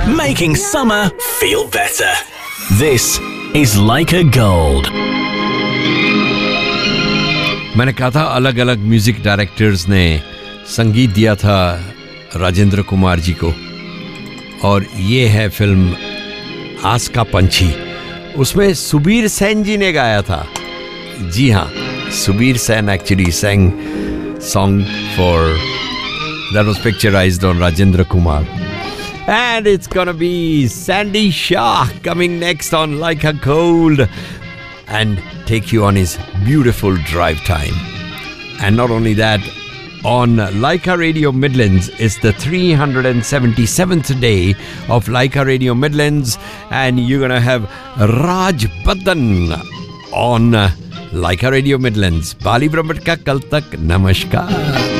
making summer feel better. This is Leica Gold. मैंने कहा था अलग अलग म्यूजिक डायरेक्टर्स ने संगीत दिया था राजेंद्र कुमार जी को, और ये है फिल्म आस का पंछी. उसमें सुबीर सेन जी ने गाया था. जी हाँ, Subir Sen actually sang song that was picturized on Rajendra Kumar. And it's gonna be Sandy Shah coming next on Leica Gold and take you on his beautiful drive time. And not only that, on Leica Radio Midlands is the 377th day of Leica Radio Midlands, and you're gonna have Raj Baddan on Leica Radio Midlands. Bali Brahmat ka kal tak namaskar.